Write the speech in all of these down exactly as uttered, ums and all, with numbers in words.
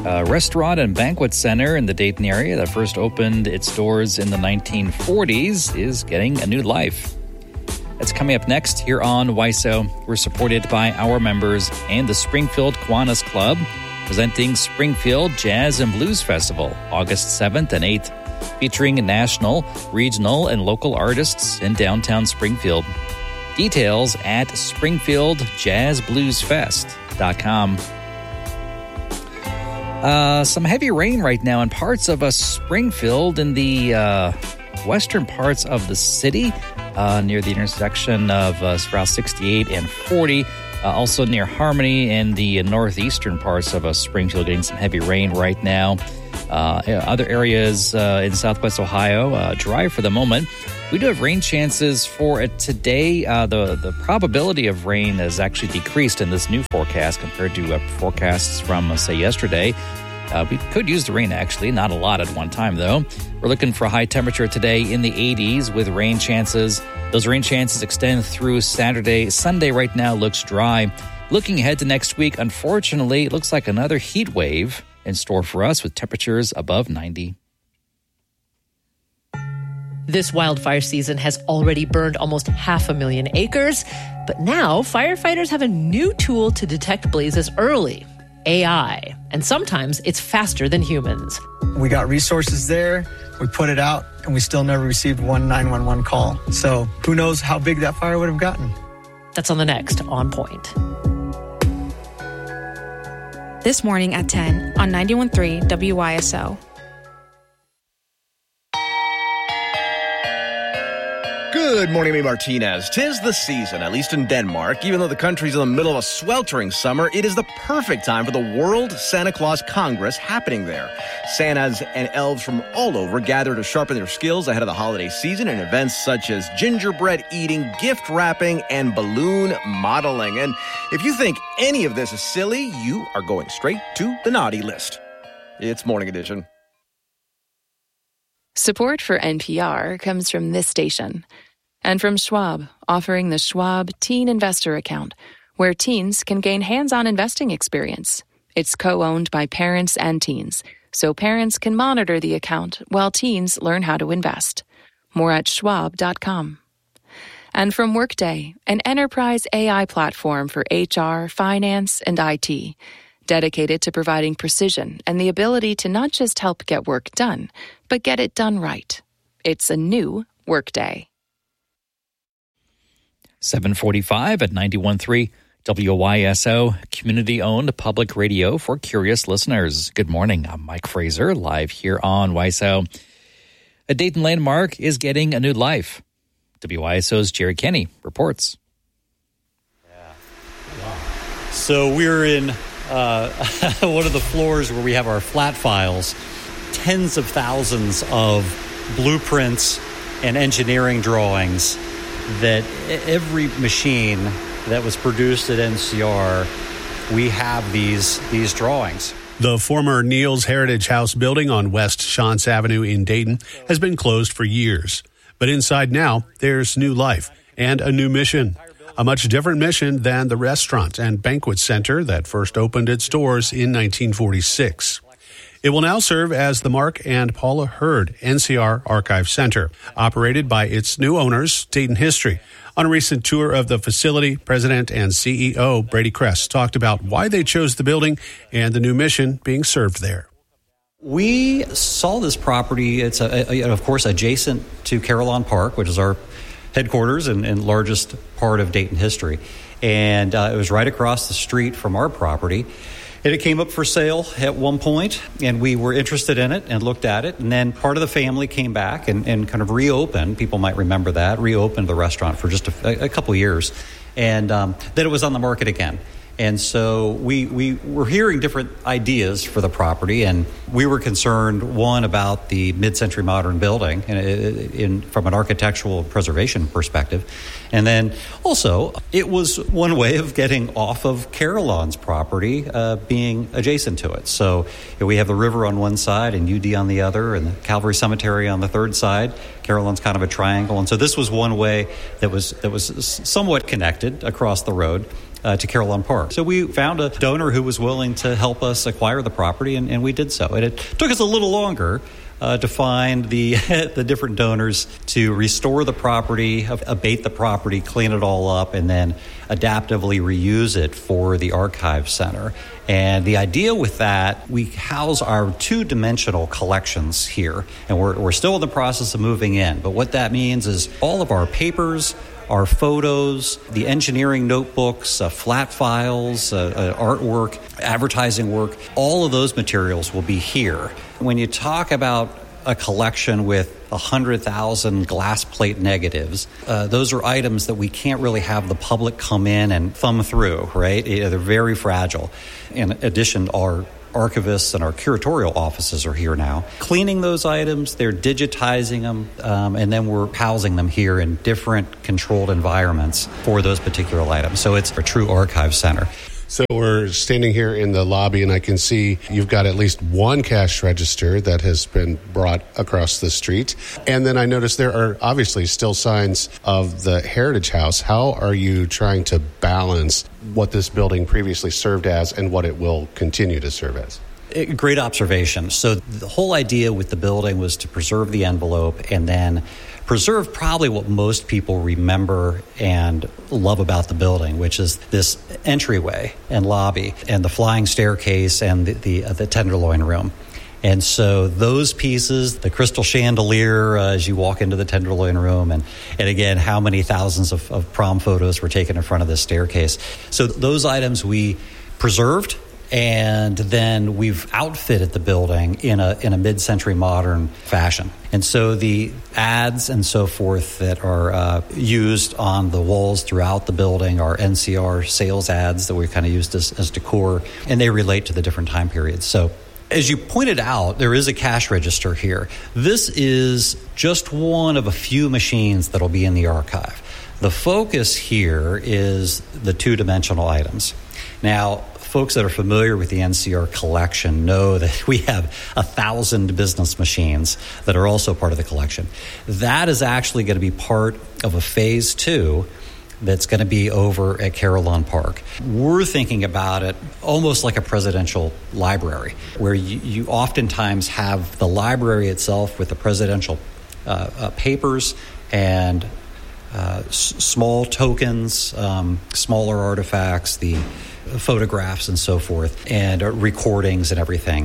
A restaurant and banquet center in the Dayton area that first opened its doors in the nineteen forties is getting a new life. That's coming up next here on W I S O. We're supported by our members and the Springfield Kiwanis Club, presenting Springfield Jazz and Blues Festival, August seventh and eighth, featuring national, regional, and local artists in downtown Springfield. Details at springfield jazz blues fest dot com. Uh, some heavy rain right now in parts of uh, Springfield in the uh, western parts of the city, uh, near the intersection of uh, Route sixty-eight and forty. Uh, also near Harmony in the northeastern parts of uh, Springfield, getting some heavy rain right now. Uh, other areas uh, in southwest Ohio, uh, dry for the moment. We do have rain chances for it today. Uh, the, the probability of rain has actually decreased in this new forecast compared to uh, forecasts from, uh, say, yesterday. Uh, we could use the rain, actually. Not a lot at one time, though. We're looking for a high temperature today in the eighties with rain chances. Those rain chances extend through Saturday. Sunday right now looks dry. Looking ahead to next week, unfortunately, it looks like another heat wave in store for us with temperatures above ninety. This wildfire season has already burned almost half a million acres, but now firefighters have a new tool to detect blazes early, A I, and sometimes it's faster than humans. We got resources there, we put it out, and we still never received one nine one one call. So who knows how big that fire would have gotten. That's on the next On Point. This morning at ten on ninety-one point three W I S O. Good morning, me Martinez. 'Tis the season, at least in Denmark. Even though the country's in the middle of a sweltering summer, it is the perfect time for the World Santa Claus Congress happening there. Santas and elves from all over gather to sharpen their skills ahead of the holiday season in events such as gingerbread eating, gift wrapping, and balloon modeling. And if you think any of this is silly, you are going straight to the naughty list. It's Morning Edition. Support for N P R comes from this station and from Schwab, offering the Schwab Teen Investor Account, where teens can gain hands-on investing experience. It's co-owned by parents and teens, so parents can monitor the account while teens learn how to invest. More at schwab dot com. And from Workday, an enterprise A I platform for H R, finance, and I T, dedicated to providing precision and the ability to not just help get work done, but get it done right. It's a new Workday. seven forty-five at ninety-one point three W Y S O, community-owned public radio for curious listeners. Good morning. I'm Mike Fraser, live here on W Y S O. A Dayton landmark is getting a new life. W Y S O's Jerry Kenny reports. Yeah. Wow. So we're in Uh, one of the floors where we have our flat files, tens of thousands of blueprints and engineering drawings that every machine that was produced at N C R, we have these these drawings. The former Neal's Heritage House building on West Shantz Avenue in Dayton has been closed for years. But inside now, there's new life and a new mission. A much different mission than the restaurant and banquet center that first opened its doors in nineteen forty-six. It will now serve as the Mark and Paula Hurd N C R Archive Center, operated by its new owners, Dayton History. On a recent tour of the facility, President and C E O Brady Kress talked about why they chose the building and the new mission being served there. We saw this property, it's a, a, of course adjacent to Carillon Park, which is our headquarters and, and largest part of Dayton history. And uh, it was right across the street from our property. And it came up for sale at one point, and we were interested in it and looked at it. And then part of the family came back and, and kind of reopened. People might remember that, reopened the restaurant for just a, a couple years. And um, then it was on the market again. And so we, we were hearing different ideas for the property, and we were concerned, one, about the mid-century modern building in, in, from an architectural preservation perspective. And then also, it was one way of getting off of Carillon's property, uh, being adjacent to it. So you know, we have the river on one side and U D on the other, and the Calvary Cemetery on the third side. Carillon's kind of a triangle. And so this was one way that was that was somewhat connected across the road. uh, to Carillon Park. So we found a donor who was willing to help us acquire the property, and, and we did so. And it took us a little longer Uh, to find the the different donors to restore the property, abate the property, clean it all up, and then adaptively reuse it for the archive center. And the idea with that, we house our two-dimensional collections here, and we're, we're still in the process of moving in. But what that means is all of our papers, our photos, the engineering notebooks, uh, flat files, uh, uh, artwork, advertising work, all of those materials will be here. When you talk about a collection with one hundred thousand glass plate negatives, uh, those are items that we can't really have the public come in and thumb through, right? They're very fragile. In addition, our archivists and our curatorial offices are here now. Cleaning those items, they're digitizing them, um, and then we're housing them here in different controlled environments for those particular items. So it's a true archive center. So we're standing here in the lobby, and I can see you've got at least one cash register that has been brought across the street. And then I noticed there are obviously still signs of the Heritage House. How are you trying to balance what this building previously served as and what it will continue to serve as? Great observation. So the whole idea with the building was to preserve the envelope and then preserve probably what most people remember and love about the building, which is this entryway and lobby and the flying staircase and the, the, uh, the Tenderloin room. And so those pieces, the crystal chandelier uh, as you walk into the Tenderloin room, and, and again, how many thousands of, of prom photos were taken in front of this staircase. So those items we preserved, and then we've outfitted the building in a in a mid-century modern fashion. And so the ads and so forth that are uh, used on the walls throughout the building are N C R sales ads that we kind of used as, as decor, and they relate to the different time periods. So as you pointed out, there is a cash register here. This is just one of a few machines that'll be in the archive. The focus here is the two-dimensional items. Now, folks that are familiar with the N C R collection know that we have a thousand business machines that are also part of the collection. That is actually going to be part of a phase two that's going to be over at Carillon Park. We're thinking about it almost like a presidential library, where you, you oftentimes have the library itself with the presidential uh, uh, papers and uh, s- small tokens, um, smaller artifacts, the photographs and so forth, and uh, recordings and everything.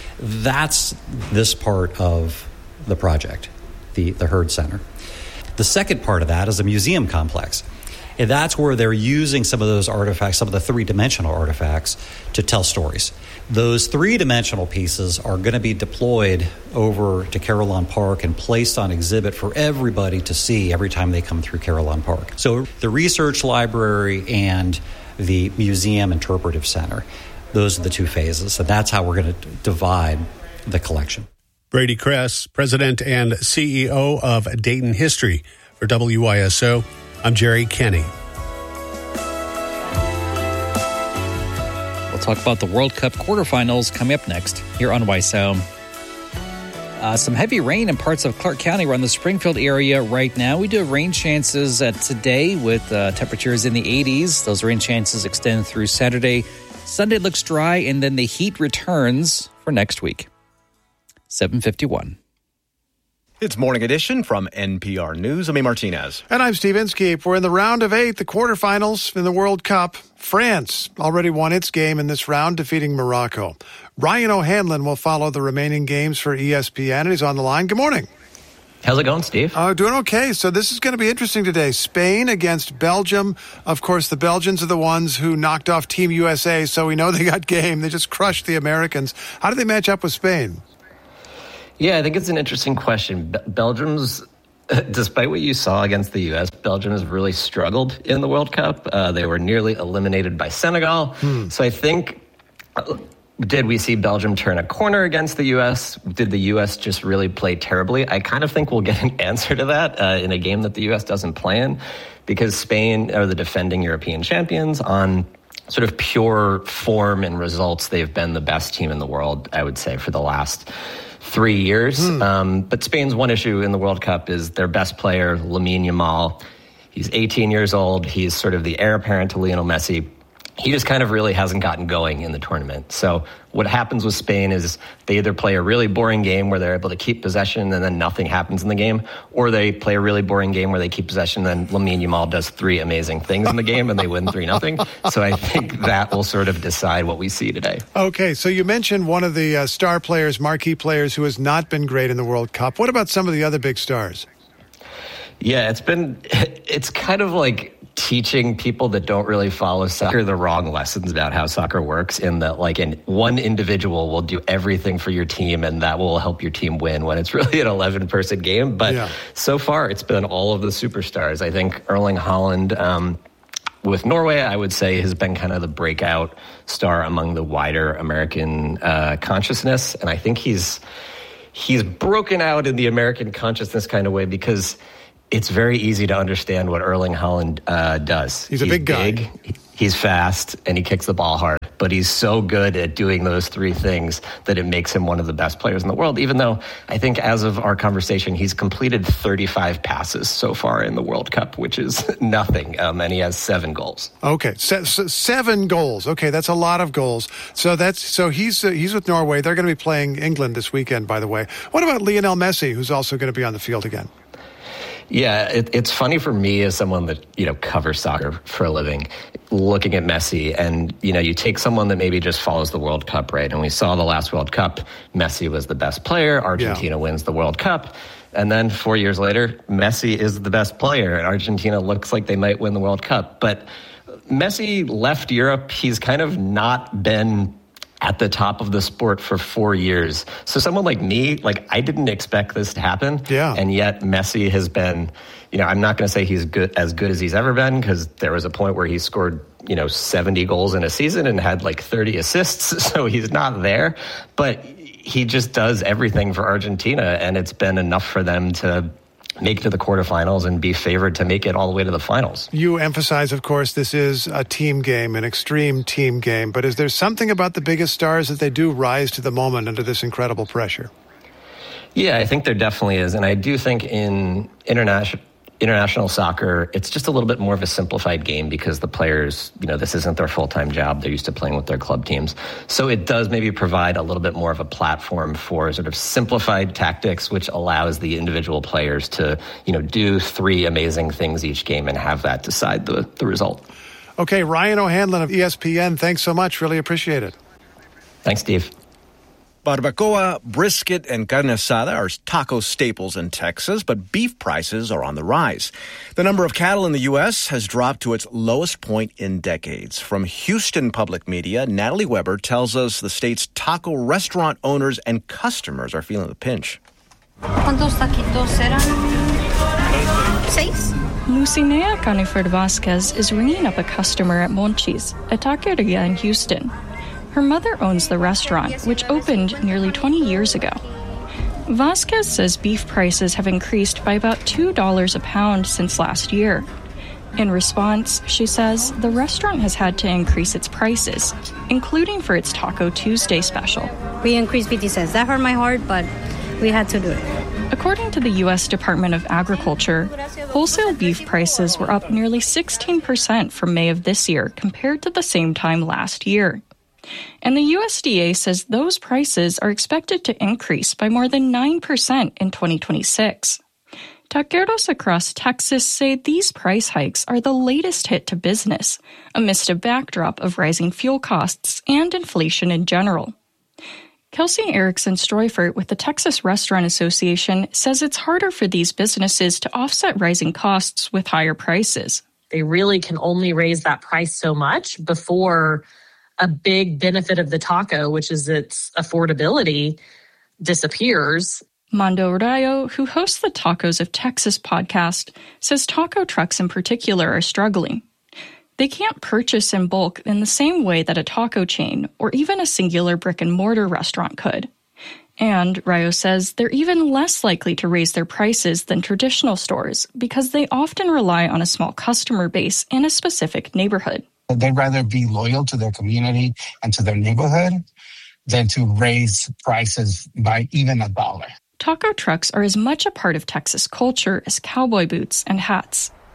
That's this part of the project, the, the Herd Center. The second part of that is a museum complex. And that's where they're using some of those artifacts, some of the three-dimensional artifacts, to tell stories. Those three-dimensional pieces are going to be deployed over to Carillon Park and placed on exhibit for everybody to see every time they come through Carillon Park. So the research library and the museum interpretive center, those are the two phases. And that's how we're going to divide the collection. Brady Kress, President and C E O of Dayton History. For W I S O, I'm Jerry Kenny. We'll talk about the World Cup quarterfinals coming up next here on W I S O. Uh, some heavy rain in parts of Clark County around the Springfield area right now. We do have rain chances uh, today with uh, temperatures in the eighties. Those rain chances extend through Saturday. Sunday looks dry, and then the heat returns for next week. seven fifty-one. It's Morning Edition from N P R News. I'm A. Martinez. And I'm Steve Inskeep. We're in the round of eight, the quarterfinals in the World Cup. France already won its game in this round, defeating Morocco. Ryan O'Hanlon will follow the remaining games for E S P N, and he's on the line. Good morning. How's it going, Steve? Uh, doing okay. So this is going to be interesting today. Spain against Belgium. Of course, the Belgians are the ones who knocked off Team U S A, so we know they got game. They just crushed the Americans. How do they match up with Spain? Yeah, I think it's an interesting question. Be- Belgium's, despite what you saw against the U S, Belgium has really struggled in the World Cup. Uh, they were nearly eliminated by Senegal. Hmm. So I think, uh, did we see Belgium turn a corner against the U S? Did the U S just really play terribly? I kind of think we'll get an answer to that uh, in a game that the U S doesn't play in, because Spain are the defending European champions. On sort of pure form and results, they've been the best team in the world, I would say, for the last three years. Hmm. Um, but Spain's one issue in the World Cup is their best player, Lamine Yamal. He's eighteen years old. He's sort of the heir apparent to Lionel Messi. he just kind of really hasn't gotten going in the tournament. So what happens with Spain is they either play a really boring game where they're able to keep possession and then nothing happens in the game, or they play a really boring game where they keep possession and then Lamine Yamal does three amazing things in the game and they win three nothing. So I think that will sort of decide what we see today. Okay, so you mentioned one of the uh, star players, marquee players, who has not been great in the World Cup. What about some of the other big stars? Yeah, it's been, it's kind of like teaching people that don't really follow soccer the wrong lessons about how soccer works, in that like in one individual will do everything for your team and that will help your team win when it's really an eleven person game. But yeah. so far it's been all of the superstars. I think Erling Haaland, um, with Norway, I would say has been kind of the breakout star among the wider American uh, consciousness. And I think he's, he's broken out in the American consciousness kind of way because it's very easy to understand what Erling Haaland uh, does. He's a he's big guy. Big, he's fast, and he kicks the ball hard. But he's so good at doing those three things that it makes him one of the best players in the world, even though I think as of our conversation, he's completed thirty-five passes so far in the World Cup, which is nothing. Um, and he has seven goals. Okay, Se- seven goals. Okay, that's a lot of goals. So that's so he's uh, he's with Norway. They're going to be playing England this weekend, by the way. What about Lionel Messi, who's also going to be on the field again? Yeah, it, it's funny for me as someone that, you know, covers soccer for a living, looking at Messi, and, you know, you take someone that maybe just follows the World Cup, right? And we saw the last World Cup, Messi was the best player, Argentina yeah. wins the World Cup. And then four years later, Messi is the best player, and Argentina looks like they might win the World Cup. But Messi left Europe. He's kind of not been at the top of the sport for four years. So someone like me, like I didn't expect this to happen. Yeah. And yet Messi has been, you know, I'm not going to say he's good as good as he's ever been, because there was a point where he scored, you know, seventy goals in a season and had like thirty assists. So he's not there, but he just does everything for Argentina, and it's been enough for them to make it to the quarterfinals and be favored to make it all the way to the finals. You emphasize, of course, this is a team game, an extreme team game, but is there something about the biggest stars that they do rise to the moment under this incredible pressure? Yeah, I think there definitely is. And I do think in international international soccer, it's just a little bit more of a simplified game because the players, you know, this isn't their full-time job. They're used to playing with their club teams. So it does maybe provide a little bit more of a platform for sort of simplified tactics, which allows the individual players to, you know, do three amazing things each game and have that decide the, the result. Okay, Ryan O'Hanlon of E S P N, thanks so much. Really appreciate it. Thanks, Steve. Barbacoa, brisket, and carne asada are taco staples in Texas, but beef prices are on the rise. The number of cattle in the U S has dropped to its lowest point in decades. From Houston Public Media, Natalie Weber tells us the state's taco restaurant owners and customers are feeling the pinch. ¿Cuántos taquitos eran? Seis. Lucinea Caniford Vasquez is ringing up a customer at Monchi's, a taqueria in Houston. Her mother owns the restaurant, which opened nearly twenty years ago. Vasquez says beef prices have increased by about two dollars a pound since last year. In response, she says the restaurant has had to increase its prices, including for its Taco Tuesday special. We increased fifty cents. That hurt my heart, but we had to do it. According to the U S Department of Agriculture, wholesale beef prices were up nearly sixteen percent from May of this year compared to the same time last year. And the U S D A says those prices are expected to increase by more than nine percent in twenty twenty-six. Taqueros across Texas say these price hikes are the latest hit to business, amidst a backdrop of rising fuel costs and inflation in general. Kelsey Erickson Stroifert with the Texas Restaurant Association says it's harder for these businesses to offset rising costs with higher prices. They really can only raise that price so much before a big benefit of the taco, which is its affordability, disappears. Mondo Rayo, who hosts the Tacos of Texas podcast, says taco trucks in particular are struggling. They can't purchase in bulk in the same way that a taco chain or even a singular brick-and-mortar restaurant could. And, Rayo says, they're even less likely to raise their prices than traditional stores because they often rely on a small customer base in a specific neighborhood. They'd rather be loyal to their community and to their neighborhood than to raise prices by even a dollar. Taco trucks are as much a part of Texas culture as cowboy boots and hats.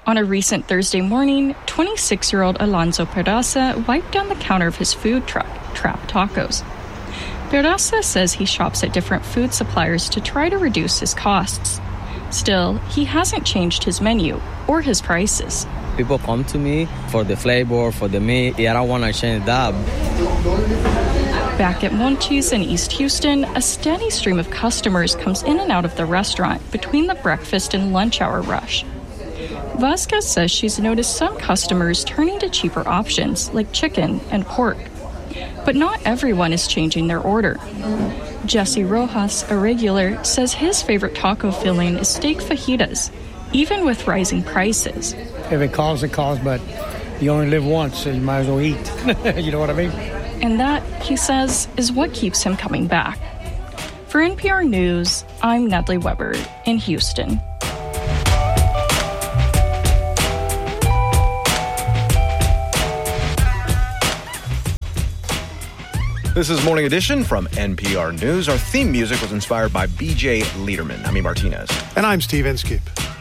On a recent Thursday morning, twenty-six-year-old Alonso Peraza wiped down the counter of his food truck, Trap Tacos. Peraza says he shops at different food suppliers to try to reduce his costs. Still, he hasn't changed his menu or his prices. People come to me for the flavor, for the meat. Yeah, I don't want to change that. Back at Monchis in East Houston, a steady stream of customers comes in and out of the restaurant between the breakfast and lunch hour rush. Vasquez says she's noticed some customers turning to cheaper options like chicken and pork. But not everyone is changing their order. Jesse Rojas, a regular, says his favorite taco filling is steak fajitas, even with rising prices. If it costs, it costs, but you only live once, so you might as well eat. You know what I mean? And that, he says, is what keeps him coming back. For N P R News, I'm Natalie Weber in Houston. This is Morning Edition from N P R News. Our theme music was inspired by B J Liederman. I'm E. Martinez. And I'm Steve Inskeep.